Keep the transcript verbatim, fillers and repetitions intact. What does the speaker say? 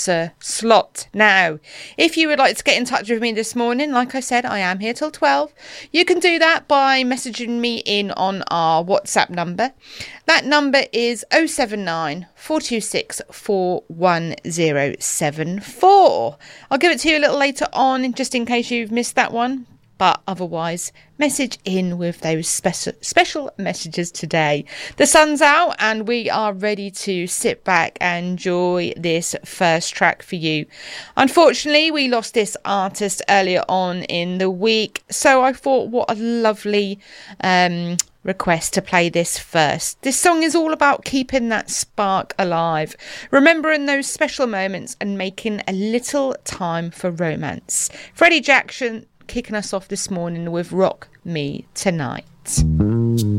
answer slot. Now, if you would like to get in touch with me this morning, like I said, I am here till twelve. You can do that by messaging me in on our WhatsApp number. That number is oh seven nine, four two six, four one oh seven four. I'll give it to you a little later on, just in case you've missed that one. But otherwise, message in with those special special messages today. The sun's out and we are ready to sit back and enjoy this first track for you. Unfortunately, we lost this artist earlier on in the week, so I thought what a lovely um, request to play this first. This song is all about keeping that spark alive, remembering those special moments and making a little time for romance. Freddie Jackson kicking us off this morning with Rock Me Tonight.